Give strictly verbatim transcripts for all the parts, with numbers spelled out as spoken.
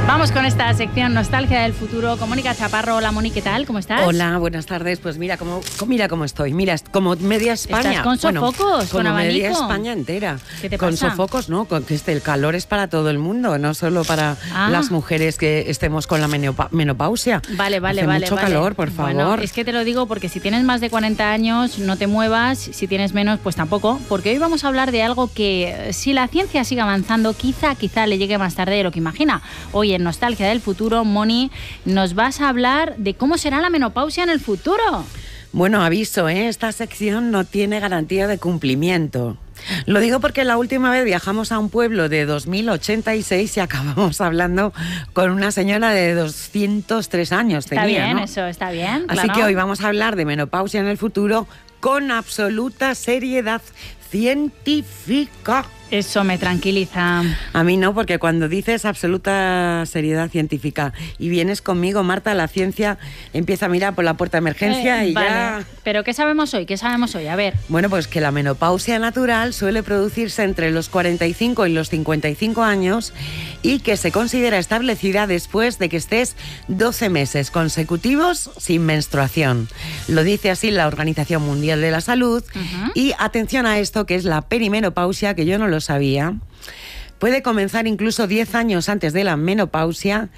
Vamos con esta sección Nostalgia del Futuro con Mónica Chaparro. Hola, Moni, ¿qué tal? ¿Cómo estás? Hola, buenas tardes. Pues mira cómo, mira cómo estoy. Mira, como media España. ¿Estás con sofocos? Bueno, ¿Con como abanico? media España entera. ¿Qué te con pasa? sofocos, no, con que este, el calor es para todo el mundo, no solo para Ah. las mujeres que estemos con la menopa- menopausia. Vale, vale, Hace vale. mucho vale. calor, por favor. Bueno, es que te lo digo porque si tienes más de cuarenta años, no te muevas. Si tienes menos, pues tampoco. Porque hoy vamos a hablar de algo que, si la ciencia sigue avanzando, quizá, quizá le llegue más tarde de lo que imagina. Hoy en Nostalgia del Futuro, Moni, nos vas a hablar de cómo será la menopausia en el futuro. Bueno, aviso, ¿eh? Esta sección no tiene garantía de cumplimiento. Lo digo porque la última vez viajamos a un pueblo de dos mil ochenta y seis y acabamos hablando con una señora de doscientos tres años. Está tenía, bien, ¿no? eso está bien. Así claro. que hoy vamos a hablar de menopausia en el futuro con absoluta seriedad científica. Eso me tranquiliza. A mí no, porque cuando dices absoluta seriedad científica y vienes conmigo, Marta, la ciencia empieza a mirar por la puerta de emergencia Eh, y vale. ya... Pero ¿qué sabemos hoy? ¿Qué sabemos hoy? A ver. Bueno, pues que la menopausia natural suele producirse entre los cuarenta y cinco y los cincuenta y cinco años y que se considera establecida después de que estés doce meses consecutivos sin menstruación. Lo dice así la Organización Mundial de la Salud. Ujú. Y atención a esto, que es la perimenopausia, que yo no lo sabía. Puede comenzar incluso diez años antes de la menopausia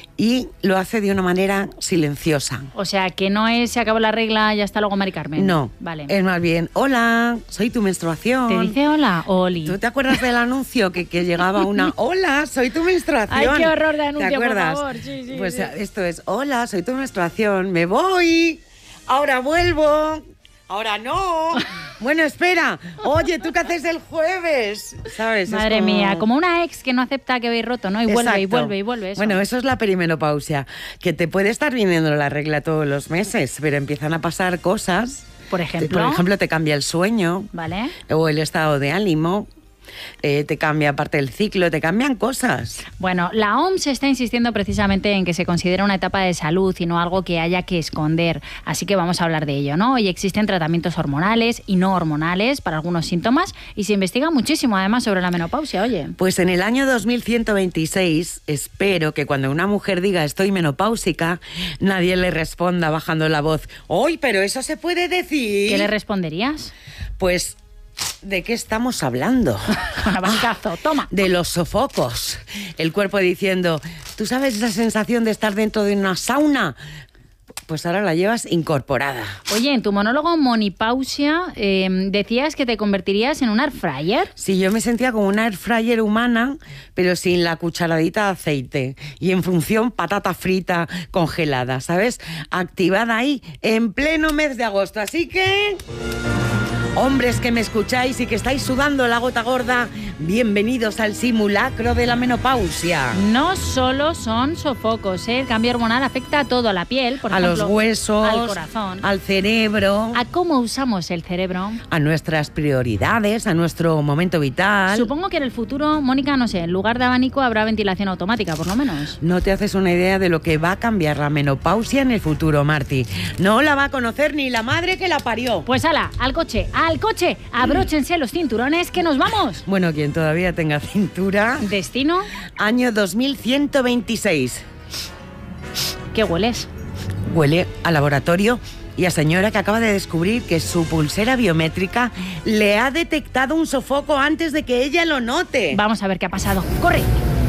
y lo hace de una manera silenciosa. O sea, que no es se acabó la regla y hasta luego, Mari Carmen. No, Vale. es más bien, hola, soy tu menstruación. ¿Te dice hola, Oli? ¿Tú te acuerdas del anuncio que, que llegaba una, hola, soy tu menstruación? Ay, qué horror de anuncio, ¿te por acuerdas? favor. Sí, sí, pues sí. esto es, hola, soy tu menstruación, me voy, ahora vuelvo, ahora no. Bueno, espera, oye, ¿tú qué haces el jueves? ¿Sabes? Es Madre como- mía, como una ex que no acepta que habéis roto, ¿no? Y vuelve, y Exacto. vuelve, y vuelve. Eso. Bueno, eso es la perimenopausia, que te puede estar viniendo la regla todos los meses, pero empiezan a pasar cosas. por ejemplo. Por ejemplo, te cambia el sueño ¿Vale? o el estado de ánimo, eh, te cambia parte del ciclo, te cambian cosas. Bueno, la O M S está insistiendo precisamente en que se considera una etapa de salud y no algo que haya que esconder. Así que vamos a hablar de ello, ¿no? Hoy existen tratamientos hormonales y no hormonales para algunos síntomas y se investiga muchísimo además sobre la menopausia, oye. Pues en el año dos mil ciento veintiséis, espero que cuando una mujer diga estoy menopáusica, nadie le responda bajando la voz, ¡ay, pero eso se puede decir! ¿Qué le responderías? Pues, ¿de qué estamos hablando? Con abanicazo, toma. De los sofocos. El cuerpo diciendo, ¿tú sabes esa sensación de estar dentro de una sauna? Pues ahora la llevas incorporada. Oye, en tu monólogo Monipausia eh, decías que te convertirías en un air fryer. Sí, yo me sentía como una air fryer humana, pero sin la cucharadita de aceite. Y en función patata frita congelada, ¿sabes? Activada ahí en pleno mes de agosto. Así que... hombres que me escucháis y que estáis sudando la gota gorda, bienvenidos al simulacro de la menopausia. No solo son sofocos, ¿eh? El cambio hormonal afecta a todo, a la piel, por a ejemplo, los huesos, al corazón, al cerebro, a cómo usamos el cerebro. a nuestras prioridades, a nuestro momento vital. Supongo que en el futuro, Mónica, no sé, en lugar de abanico habrá ventilación automática, por lo menos. No te haces una idea de lo que va a cambiar la menopausia en el futuro, Marti. No la va a conocer ni la madre que la parió. Pues ala, al coche, al coche, abróchense los cinturones que nos vamos. Bueno, quien todavía tenga cintura. Destino, Año dos mil ciento veintiséis. ¿qué hueles? Huele a laboratorio y a señora que acaba de descubrir que su pulsera biométrica le ha detectado un sofoco antes de que ella lo note. Vamos a ver qué ha pasado. ¡Corre!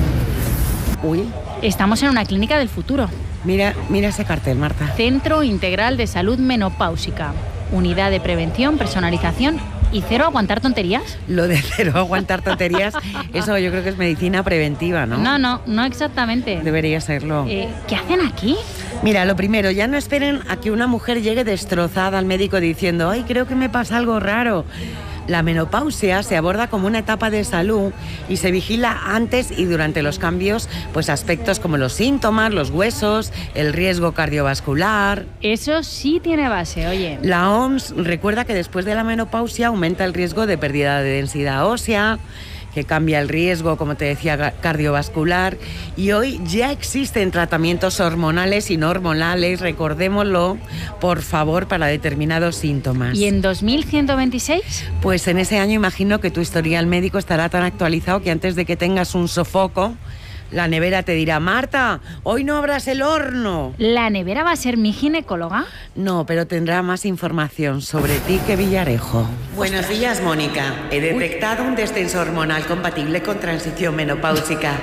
Uy, Estamos en una clínica del futuro. mira, mira ese cartel, Marta. Centro Integral de Salud Menopáusica. Unidad de prevención, personalización y cero aguantar tonterías. Lo de cero aguantar tonterías, eso yo creo que es medicina preventiva, ¿no? No, no, no exactamente. Debería serlo. Eh, ¿Qué hacen aquí? Mira, lo primero, ya no esperen a que una mujer llegue destrozada al médico diciendo, ay, creo que me pasa algo raro. La menopausia se aborda como una etapa de salud y se vigila antes y durante los cambios, pues aspectos como los síntomas, los huesos, el riesgo cardiovascular. Eso sí tiene base, oye. La O M S recuerda que después de la menopausia aumenta el riesgo de pérdida de densidad ósea, que cambia el riesgo, como te decía, cardiovascular. Y hoy ya existen tratamientos hormonales y no hormonales, recordémoslo, por favor, para determinados síntomas. ¿Y en dos mil ciento veintiséis? Pues en ese año imagino que tu historial médico estará tan actualizado que antes de que tengas un sofoco, La nevera te dirá, Marta, hoy no abras el horno. ¿La nevera va a ser mi ginecóloga? No, pero tendrá más información sobre ti que Villarejo. Buenos días, Mónica. He detectado Uy. un descenso hormonal compatible con transición menopáusica.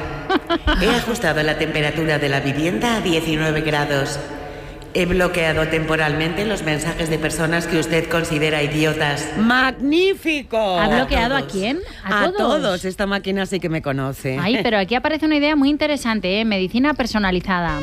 He ajustado la temperatura de la vivienda a diecinueve grados. He bloqueado temporalmente los mensajes de personas que usted considera idiotas. ¡Magnífico! ¿Ha bloqueado a, a quién? ¿A, a todos? A todos. Esta máquina sí que me conoce. Ay, pero aquí aparece una idea muy interesante, ¿eh? Medicina personalizada.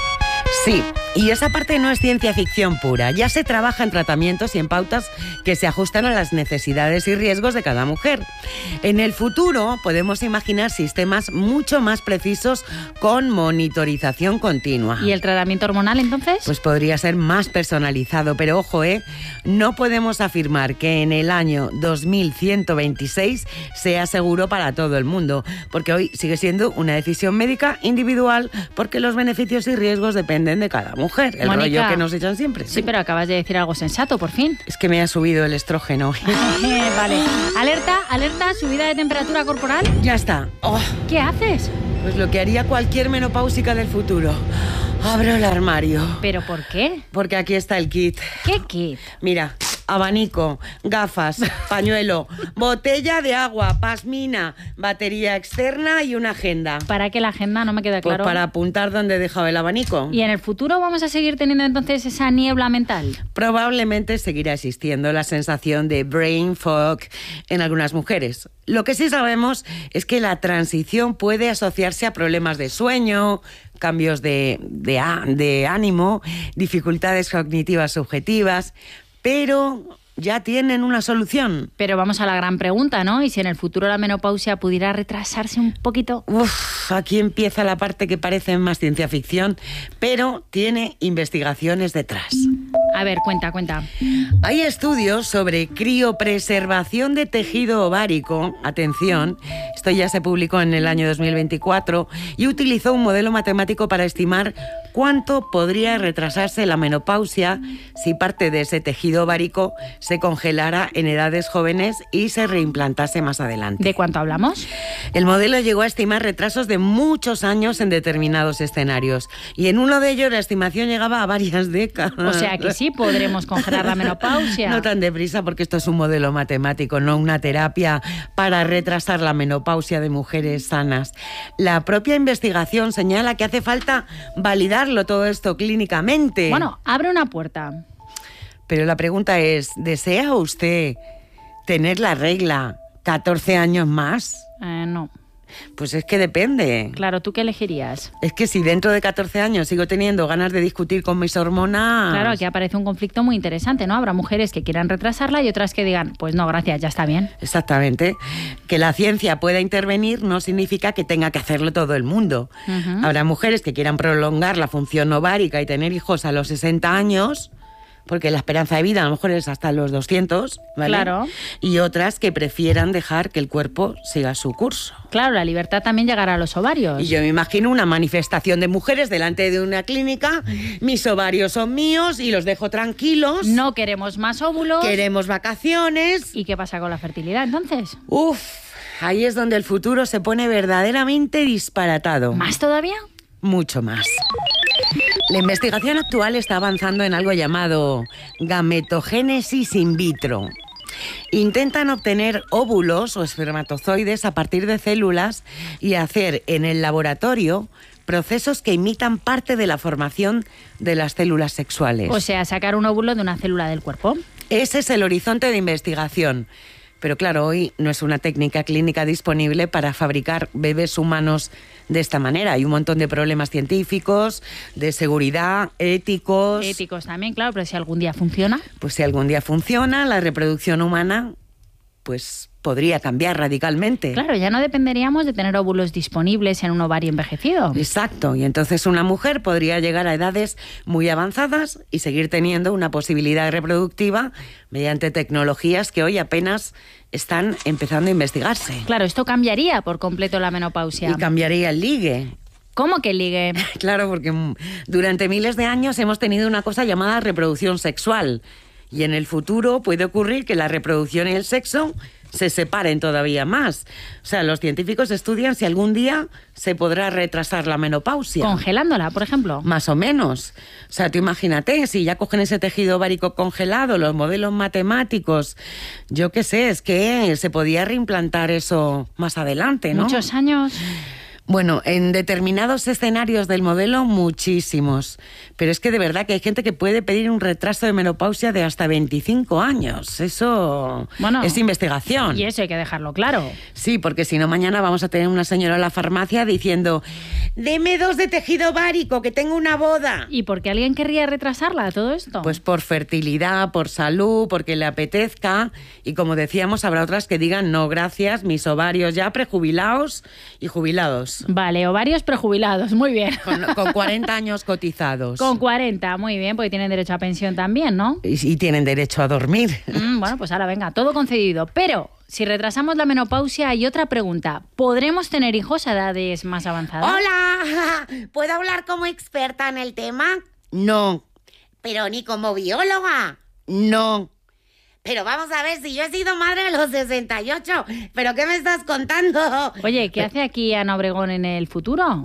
Sí, y esa parte no es ciencia ficción pura. Ya se trabaja en tratamientos y en pautas que se ajustan a las necesidades y riesgos de cada mujer. En el futuro podemos imaginar sistemas mucho más precisos con monitorización continua. ¿Y el tratamiento hormonal entonces? Pues podría ser más personalizado, pero ojo, ¿eh? No podemos afirmar que en el año dos mil ciento veintiséis sea seguro para todo el mundo, porque hoy sigue siendo una decisión médica individual, porque los beneficios y riesgos dependen de cada mujer. El Mónica, rollo que nos echan siempre. Sí, sí, pero acabas de decir algo sensato, por fin. Es que me ha subido el estrógeno. Vale. Alerta, alerta, subida de temperatura corporal. Ya está. Oh. ¿Qué haces? Pues lo que haría cualquier menopáusica del futuro. Abro el armario. ¿Pero por qué? Porque aquí está el kit. ¿Qué kit? Mira, abanico, gafas, pañuelo, botella de agua, pasmina, batería externa y una agenda. ¿Para qué la agenda? No me queda claro. Pues para apuntar dónde he dejado el abanico. ¿Y en el futuro vamos a seguir teniendo entonces esa niebla mental? Probablemente seguirá existiendo la sensación de brain fog en algunas mujeres. Lo que sí sabemos es que la transición puede asociarse a problemas de sueño, cambios de, de, de ánimo, dificultades cognitivas subjetivas, pero ya tienen una solución. Pero vamos a la gran pregunta, ¿no? ¿Y si en el futuro la menopausia pudiera retrasarse un poquito? Uf, aquí empieza la parte que parece más ciencia ficción, pero tiene investigaciones detrás. A ver, cuenta, cuenta. Hay estudios sobre criopreservación de tejido ovárico, atención, esto ya se publicó en el año dos mil veinticuatro, y utilizó un modelo matemático para estimar cuánto podría retrasarse la menopausia si parte de ese tejido ovárico se congelara en edades jóvenes y se reimplantase más adelante. ¿De cuánto hablamos? El modelo llegó a estimar retrasos de muchos años en determinados escenarios, y en uno de ellos la estimación llegaba a varias décadas. O sea que sí podremos congelar la menopausia. No tan deprisa, porque esto es un modelo matemático, no una terapia para retrasar la menopausia de mujeres sanas. La propia investigación señala que hace falta validarlo todo esto clínicamente. Bueno, abre una puerta. Pero la pregunta es, ¿desea usted tener la regla catorce años más? Eh, no. Pues es que depende. Claro, ¿tú qué elegirías? Es que si dentro de catorce años sigo teniendo ganas de discutir con mis hormonas... Claro, aquí aparece un conflicto muy interesante, ¿no? Habrá mujeres que quieran retrasarla y otras que digan, pues no, gracias, ya está bien. Exactamente. Que la ciencia pueda intervenir no significa que tenga que hacerlo todo el mundo. Uh-huh. Habrá mujeres que quieran prolongar la función ovárica y tener hijos a los sesenta años... porque la esperanza de vida a lo mejor es hasta los doscientos, ¿vale? Claro. Y otras que prefieran dejar que el cuerpo siga su curso. Claro, la libertad también llegará a los ovarios. Y yo me imagino una manifestación de mujeres delante de una clínica, mis ovarios son míos y los dejo tranquilos. No queremos más óvulos. Queremos vacaciones. ¿Y qué pasa con la fertilidad entonces? Uf, ahí es donde el futuro se pone verdaderamente disparatado. ¿Más todavía? Mucho más. La investigación actual está avanzando en algo llamado gametogénesis in vitro. Intentan obtener óvulos o espermatozoides a partir de células y hacer en el laboratorio procesos que imitan parte de la formación de las células sexuales. O sea, sacar un óvulo de una célula del cuerpo. Ese es el horizonte de investigación. Pero claro, hoy no es una técnica clínica disponible para fabricar bebés humanos de esta manera. Hay un montón de problemas científicos, de seguridad, éticos... Éticos también, claro, pero si algún día funciona... Pues si algún día funciona, la reproducción humana pues podría cambiar radicalmente. Claro, ya no dependeríamos de tener óvulos disponibles en un ovario envejecido. Exacto, y entonces una mujer podría llegar a edades muy avanzadas y seguir teniendo una posibilidad reproductiva mediante tecnologías que hoy apenas están empezando a investigarse. Claro, esto cambiaría por completo la menopausia. Y cambiaría el ligue. ¿Cómo que ligue? Claro, porque durante miles de años hemos tenido una cosa llamada reproducción sexual. Y en el futuro puede ocurrir que la reproducción y el sexo se separen todavía más. O sea, los científicos estudian si algún día se podrá retrasar la menopausia. ¿Congelándola, por ejemplo? Más o menos. O sea, tú imagínate, si ya cogen ese tejido ovárico congelado, los modelos matemáticos, yo qué sé, es que se podía reimplantar eso más adelante, ¿no? Muchos años. Bueno, en determinados escenarios del modelo, muchísimos. Pero es que de verdad que hay gente que puede pedir un retraso de menopausia de hasta veinticinco años. Eso bueno, es investigación. Y eso hay que dejarlo claro. Sí, porque si no, mañana vamos a tener una señora en la farmacia diciendo: deme dos de tejido ovárico, que tengo una boda. ¿Y por qué alguien querría retrasarla todo esto? Pues por fertilidad, por salud, porque le apetezca. Y como decíamos, habrá otras que digan: no, gracias, mis ovarios ya prejubilados y jubilados. Vale, ovarios prejubilados, muy bien. Con, con cuarenta años cotizados. Con cuarenta, muy bien, porque tienen derecho a pensión también, ¿no? Y, y tienen derecho a dormir. Mm, bueno, pues ahora venga, todo concedido. Pero si retrasamos la menopausia, hay otra pregunta. ¿Podremos tener hijos a edades más avanzadas? ¡Hola! ¿Puedo hablar como experta en el tema? No. ¿Pero ni como bióloga? No. Pero vamos a ver, si yo he sido madre de los sesenta y ocho, ¿pero qué me estás contando? Oye, ¿qué hace aquí Ana Obregón en el futuro?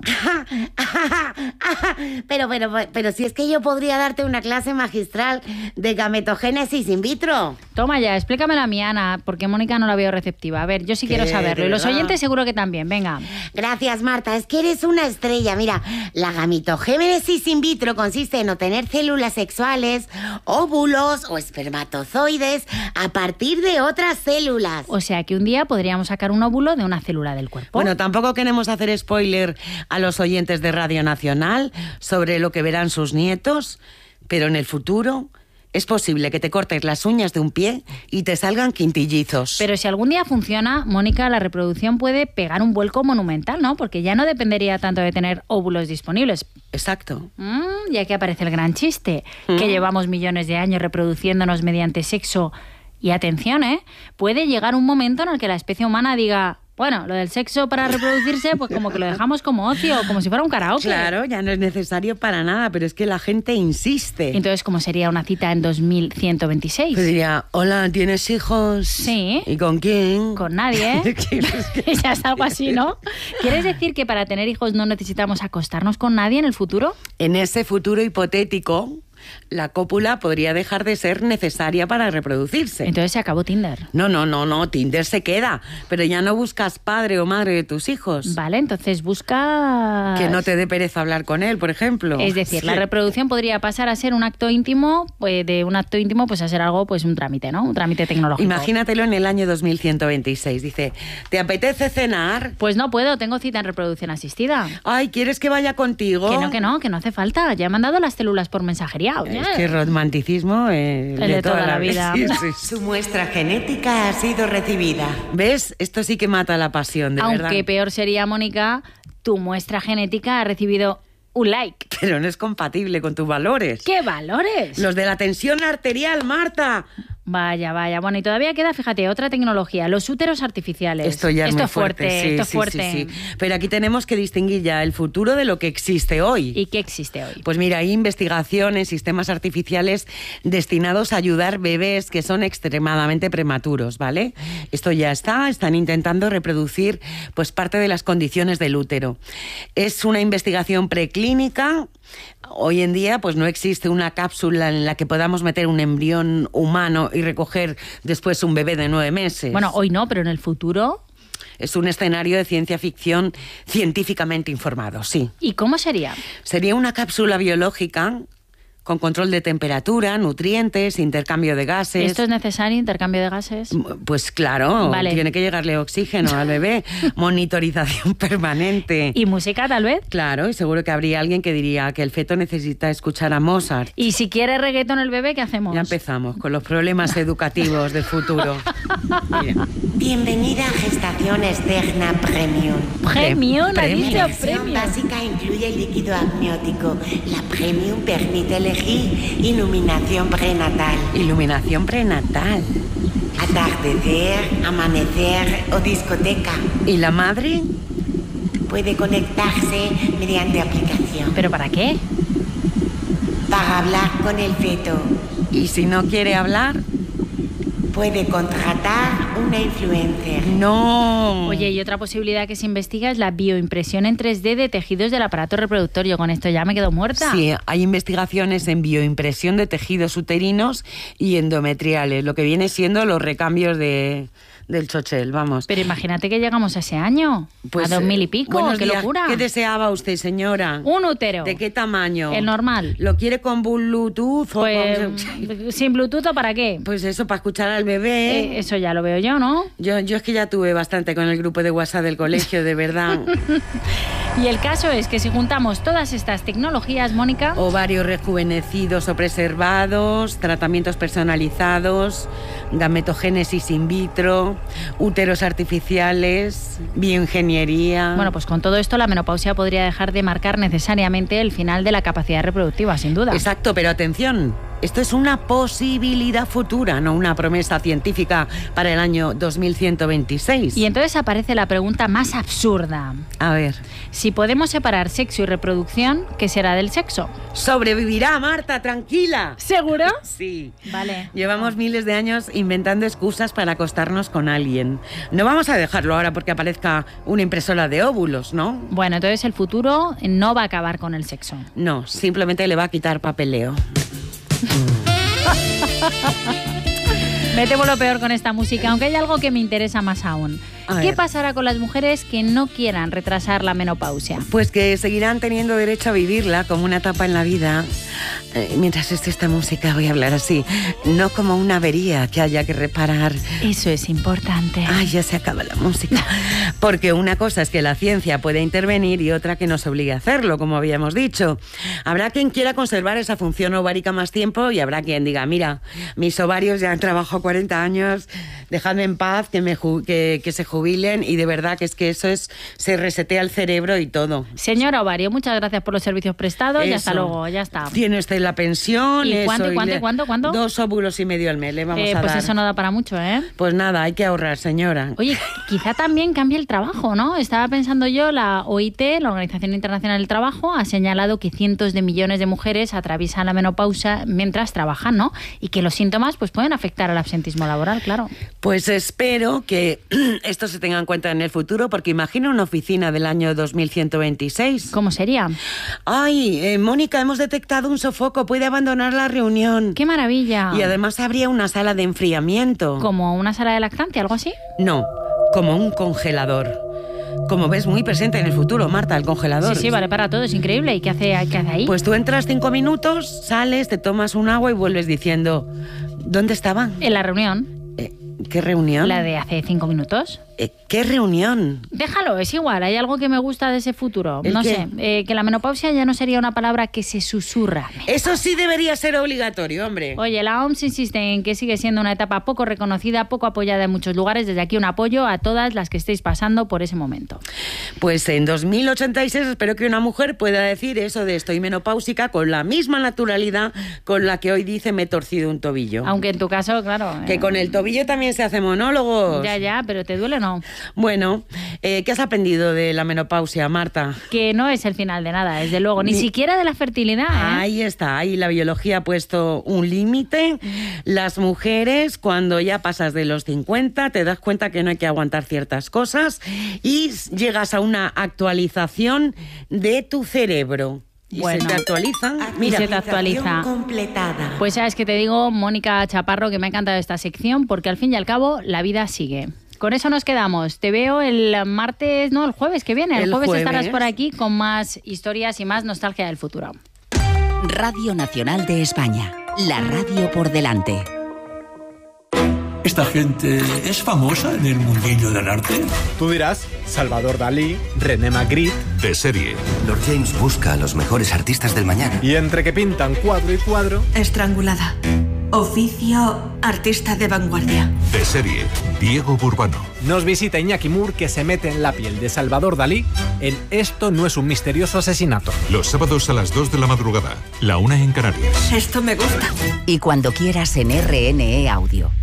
pero, pero, pero si es que yo podría darte una clase magistral de gametogénesis in vitro. Toma ya, explícamela a mí, Ana, porque Mónica no la veo receptiva. A ver, yo sí quiero saberlo, y los oyentes seguro que también, venga. Gracias, Marta, es que eres una estrella. Mira, la gametogénesis in vitro consiste en obtener células sexuales, óvulos o espermatozoides a partir de otras células. O sea que un día podríamos sacar un óvulo de una célula del cuerpo. Bueno, tampoco queremos hacer spoiler a los oyentes de Radio Nacional sobre lo que verán sus nietos, pero en el futuro es posible que te cortes las uñas de un pie y te salgan quintillizos. Pero si algún día funciona, Mónica, la reproducción puede pegar un vuelco monumental, ¿no? Porque ya no dependería tanto de tener óvulos disponibles. Exacto. Mm, y aquí aparece el gran chiste, mm. que llevamos millones de años reproduciéndonos mediante sexo. Y atención, ¿eh? Puede llegar un momento en el que la especie humana diga: bueno, lo del sexo para reproducirse, pues como que lo dejamos como ocio, como si fuera un karaoke. Claro, ya no es necesario para nada, pero es que la gente insiste. Entonces, ¿cómo sería una cita en dos mil ciento veintiséis? Pues diría: hola, ¿tienes hijos? Sí. ¿Y con quién? Con nadie. Ya es algo así, ¿no? ¿Quieres decir que para tener hijos no necesitamos acostarnos con nadie en el futuro? En ese futuro hipotético, la cópula podría dejar de ser necesaria para reproducirse. Entonces se acabó Tinder. No, no, no, no, Tinder se queda, pero ya no buscas padre o madre de tus hijos. Vale, entonces busca... Que no te dé pereza hablar con él, por ejemplo. Es decir, sí. La reproducción podría pasar a ser un acto íntimo, pues de un acto íntimo pues a ser algo, pues un trámite, ¿no? Un trámite tecnológico. Imagínatelo en el año dos mil ciento veintiséis. Dice: ¿te apetece cenar? Pues no puedo, tengo cita en reproducción asistida. Ay, ¿quieres que vaya contigo? Que no, que no, que no hace falta. Ya he mandado las células por mensajería. Es que romanticismo eh, el de, de toda, toda la vida. vida. Sí, sí. Su muestra genética ha sido recibida. ¿Ves? Esto sí que mata la pasión, de Aunque verdad. Aunque peor sería, Mónica, tu muestra genética ha recibido un like. Pero no es compatible con tus valores. ¿Qué valores? Los de la tensión arterial, Marta. Vaya, vaya. Bueno, y todavía queda, fíjate, otra tecnología, los úteros artificiales. Esto ya es esto muy es fuerte, fuerte, sí, esto es sí, fuerte. Sí, sí. Pero aquí tenemos que distinguir ya el futuro de lo que existe hoy. ¿Y qué existe hoy? Pues mira, hay investigación en sistemas artificiales destinados a ayudar bebés que son extremadamente prematuros, ¿vale? Esto ya está, están intentando reproducir pues parte de las condiciones del útero. Es una investigación preclínica. Hoy en día pues no existe una cápsula en la que podamos meter un embrión humano y recoger después un bebé de nueve meses. Bueno, hoy no, pero en el futuro... Es un escenario de ciencia ficción científicamente informado, sí. ¿Y cómo sería? Sería una cápsula biológica con control de temperatura, nutrientes, intercambio de gases. ¿Esto es necesario, intercambio de gases? Pues claro, vale. Tiene que llegarle oxígeno al bebé, monitorización permanente. ¿Y música, tal vez? Claro, y seguro que habría alguien que diría que el feto necesita escuchar a Mozart. ¿Y si quiere reggaetón el bebé, qué hacemos? Ya empezamos con los problemas educativos del futuro. Mira. Bienvenida a Gestación Externa Premium. Premium, ha dicho La versión Premium. básica incluye líquido amniótico. La Premium permite elegir iluminación prenatal. Iluminación prenatal. Atardecer, amanecer o discoteca. ¿Y la madre? Puede conectarse mediante aplicación. ¿Pero para qué? Para hablar con el feto. ¿Y si no quiere hablar? Puede contratar una influencer. No. Oye, y otra posibilidad que se investiga es la bioimpresión en tres D de tejidos del aparato reproductor. Yo con esto ya me quedo muerta. Sí, hay investigaciones en bioimpresión de tejidos uterinos y endometriales, lo que viene siendo los recambios de... del chochel, vamos. Pero imagínate que llegamos a ese año, pues, a dos mil y pico, buenos qué días. locura. ¿Qué deseaba usted, señora? Un útero. ¿De qué tamaño? El normal. ¿Lo quiere con Bluetooth o Pues, con... ¿sin Bluetooth o para qué? Pues eso, para escuchar al bebé. Eh, eso ya lo veo yo, ¿no? Yo, yo es que ya tuve bastante con el grupo de WhatsApp del colegio, de verdad. Y el caso es que si juntamos todas estas tecnologías, Mónica... Ovarios rejuvenecidos o preservados, tratamientos personalizados, gametogénesis in vitro, úteros artificiales, bioingeniería... Bueno, pues con todo esto la menopausia podría dejar de marcar necesariamente el final de la capacidad reproductiva, sin duda. Exacto, pero atención, esto es una posibilidad futura, no una promesa científica para el año dos mil ciento veintiséis. Y entonces aparece la pregunta más absurda. A ver... Si podemos separar sexo y reproducción, ¿qué será del sexo? Sobrevivirá, Marta, tranquila. ¿Seguro? Sí. Vale. Llevamos miles de años inventando excusas para acostarnos con alguien. No vamos a dejarlo ahora porque aparezca una impresora de óvulos, ¿no? Bueno, entonces el futuro no va a acabar con el sexo. No, simplemente le va a quitar papeleo. Vete por lo peor con esta música, aunque hay algo que me interesa más aún. A ¿Qué ver. pasará con las mujeres que no quieran retrasar la menopausia? Pues que seguirán teniendo derecho a vivirla como una etapa en la vida. Eh, mientras esté esta música voy a hablar así, no como una avería que haya que reparar. Eso es importante. Ay, ya se acaba la música. Porque una cosa es que la ciencia puede intervenir y otra que nos obligue a hacerlo, como habíamos dicho. Habrá quien quiera conservar esa función ovárica más tiempo y habrá quien diga, mira, mis ovarios ya han trabajado cuarenta años, dejadme en paz, que, me ju- que, que se jubilen, y de verdad que es que eso es, se resetea el cerebro y todo. Señora Ovario, muchas gracias por los servicios prestados y Eso. hasta luego, ya está. Tiene usted la pensión. ¿Y eso, cuánto, cuánto, le- cuánto, cuánto? Dos óvulos y medio al mes le vamos Eh, a pues dar. eso no da para mucho, ¿eh? Pues nada, hay que ahorrar, señora. Oye, quizá también cambie el trabajo, ¿no? Estaba pensando yo, la O I T, la Organización Internacional del Trabajo, ha señalado que cientos de millones de mujeres atraviesan la menopausia mientras trabajan, ¿no? Y que los síntomas pues pueden afectar al absentismo laboral, claro. Pues espero que esto se tenga en cuenta en el futuro, porque imagino una oficina del año dos mil ciento veintiséis. ¿Cómo sería? Ay, eh, Mónica, hemos detectado un sofoco, puede abandonar la reunión. ¡Qué maravilla! Y además habría una sala de enfriamiento. ¿Como una sala de lactancia, algo así? No, como un congelador. Como ves, muy presente en el futuro, Marta, el congelador. Sí, sí, vale para todo, es increíble. ¿Y qué hace, qué hace ahí? Pues tú entras cinco minutos, sales, te tomas un agua y vuelves diciendo, ¿dónde estaban? En la reunión, Eh, ¿Qué reunión? la de hace cinco minutos. Eh, ¿Qué reunión? Déjalo, es igual, hay algo que me gusta de ese futuro. ¿El No qué? sé, eh, que la menopausia ya no sería una palabra que se susurra. Eso sí debería ser obligatorio, hombre. Oye, la O M S insiste en que sigue siendo una etapa poco reconocida, poco apoyada en muchos lugares. Desde aquí un apoyo a todas las que estéis pasando por ese momento. Pues en dos mil ochenta y seis espero que una mujer pueda decir eso de estoy menopáusica con la misma naturalidad con la que hoy dice me he torcido un tobillo. Aunque en tu caso, claro... Que eh, con el tobillo también se hacen monólogos. Ya, ya, pero ¿te duele o no? Bueno, eh, ¿qué has aprendido de la menopausia, Marta? Que no es el final de nada, desde luego, ni, Ni- siquiera de la fertilidad, ¿eh? Ahí está, ahí la biología ha puesto un límite. Las mujeres, cuando ya pasas de los cincuenta, te das cuenta que no hay que aguantar ciertas cosas y llegas a una actualización de tu cerebro. Y Bueno. se te actualizan. Mira, se te Actualización actualiza. completada. Pues sabes que te digo, Mónica Chaparro, que me ha encantado esta sección, porque al fin y al cabo la vida sigue. Con eso nos quedamos. Te veo el martes, no, el jueves que viene. El, El jueves, jueves. estarás por aquí con más historias y más nostalgia del futuro. Radio Nacional de España. La radio por delante. ¿Esta gente es famosa en el mundillo del arte? Tú dirás, Salvador Dalí, René Magritte, De serie. Lord James busca a los mejores artistas del mañana. y entre que pintan cuadro y cuadro, Estrangulada. Oficio artista de vanguardia. De serie. Diego Burbano. nos visita Iñaki Mur, que se mete en la piel de Salvador Dalí en Esto no es un misterioso asesinato. Los sábados a las dos de la madrugada. La una en Canarias. Esto me gusta. Y cuando quieras en R N E Audio.